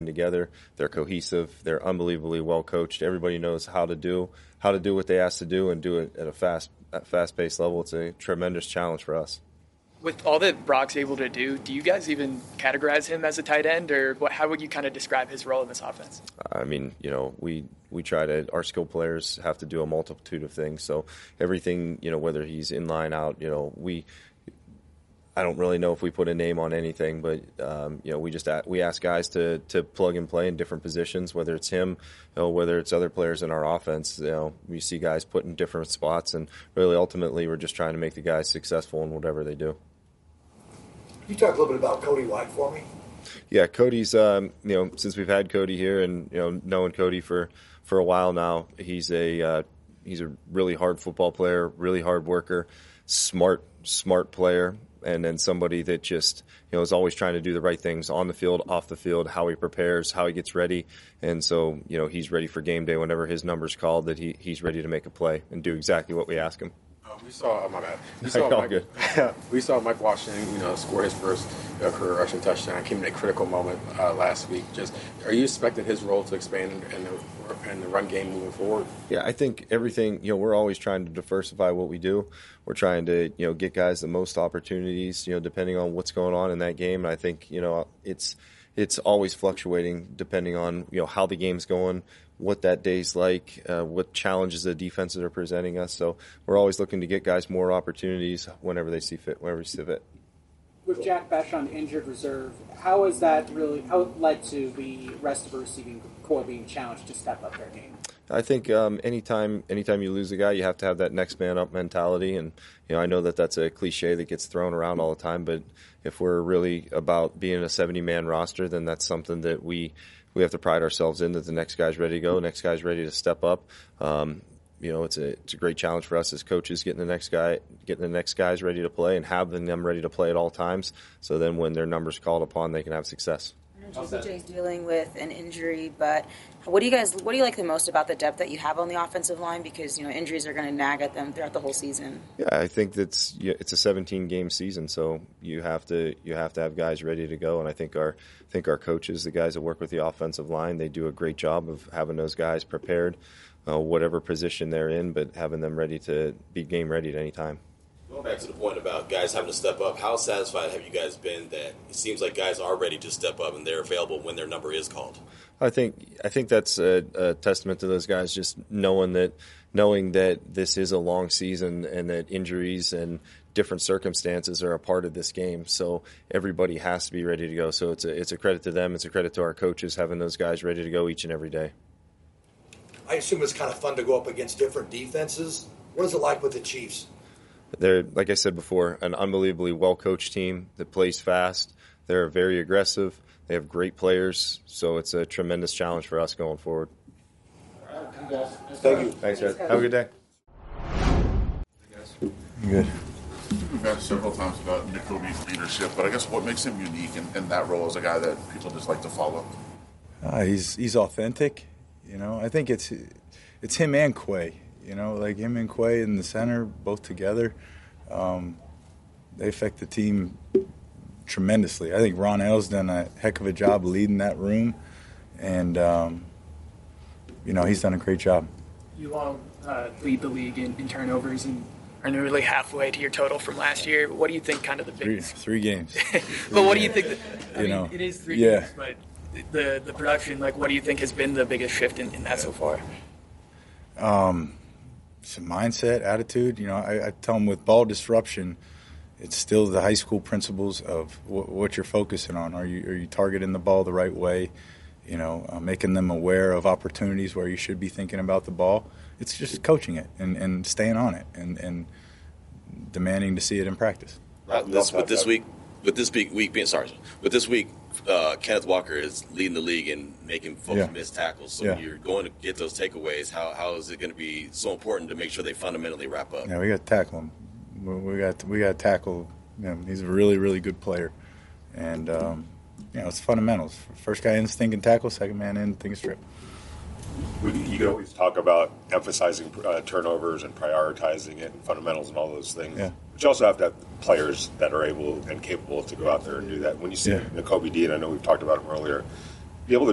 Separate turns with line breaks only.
together. They're cohesive. They're unbelievably well coached. Everybody knows how to do what they ask to do and do it at a fast-paced level. It's a tremendous challenge for us.
With all that Brock's able to do you guys even categorize him as a tight end, or how would you kind of describe his role in this offense?
I mean, we try to, our skill players have to do a multitude of things. So everything, whether he's in line, out, I don't really know if we put a name on anything, but we ask guys to plug and play in different positions, whether it's him, whether it's other players in our offense. We see guys put in different spots, and really ultimately we're just trying to make the guys successful in whatever they do.
Can you talk a little bit about Cody White for me?
Yeah, Cody's since we've had Cody here and knowing Cody for a while now, he's a really hard football player, really hard worker, smart player. And then somebody that just, is always trying to do the right things on the field, off the field, how he prepares, how he gets ready. And so, he's ready for game day whenever his number's called, that he's ready to make a play and do exactly what we ask him.
We saw Mike Washington, score his first career rushing touchdown. Came in a critical moment last week. Just, are you expecting his role to expand in the run game moving forward? Yeah,
I think everything. We're always trying to diversify what we do. We're trying to get guys the most opportunities. Depending on what's going on in that game. And I think it's always fluctuating depending on how the game's going, what that day's like, what challenges the defenses are presenting us. So we're always looking to get guys more opportunities whenever they see fit, whenever we see fit.
With Jack Bech on injured reserve, how it led to the rest of the receiving core being challenged to step up their game?
I think anytime you lose a guy, you have to have that next man up mentality. And I know that's a cliche that gets thrown around all the time, but if we're really about being a 70-man roster, then that's something that we have to pride ourselves in, that the next guy's ready to go, next guy's ready to step up. It's a great challenge for us as coaches, getting the next guys ready to play and having them ready to play at all times. So then when their number's called upon, they can have success.
JPJ's dealing with an injury, but what do you like the most about the depth that you have on the offensive line? Because injuries are going to nag at them throughout the whole season.
Yeah, I think it's a 17-game season, so you have to have guys ready to go. And I think our coaches, the guys that work with the offensive line, they do a great job of having those guys prepared, whatever position they're in, but having them ready to be game ready at any time.
Going back to the point about guys having to step up, how satisfied have you guys been that it seems like guys are ready to step up and they're available when their number is called?
I think that's a testament to those guys, just knowing that this is a long season and that injuries and different circumstances are a part of this game. So everybody has to be ready to go. So it's a credit to them. It's a credit to our coaches having those guys ready to go each and every day.
I assume it's kind of fun to go up against different defenses. What is it like with the Chiefs?
They're, like I said before, an unbelievably well-coached team that plays fast. They're very aggressive. They have great players, so it's a tremendous challenge for us going forward.
Thank you.
Thanks, guys. Have a good day.
Hey, guys.
Good.
We've asked several times about Nick Coby's leadership, but I guess what makes him unique in that role as a guy that people just like to follow?
He's authentic. I think it's him and Quay. Like him and Quay in the center, both together, they affect the team tremendously. I think Ron L's done a heck of a job leading that room, and he's done a great job.
You all lead the league in turnovers and are nearly halfway to your total from last year. What do you think kind of the biggest?
Three games.
But what do you think? It is 3 games, but the production, what do you think has been the biggest shift in that so far?
Some mindset, attitude. I tell them with ball disruption, it's still the high school principles of what you're focusing on. Are you targeting the ball the right way? Making them aware of opportunities where you should be thinking about the ball. It's just coaching it and staying on it and demanding to see it in practice.
With this week, Kenneth Walker is leading the league in making folks miss tackles. So when you're going to get those takeaways, how is it going to be so important to make sure they fundamentally wrap up?
Yeah, we got to tackle him. We got to tackle him. He's a really, really good player. And, it's fundamentals. First guy in thinking tackle, second man in thinking strip.
You can always talk about emphasizing turnovers and prioritizing it and fundamentals and all those things.
Yeah.
But you also have to have players that are able and capable to go out there and do that. When you see Nakobe Dean, I know we've talked about him earlier, be able to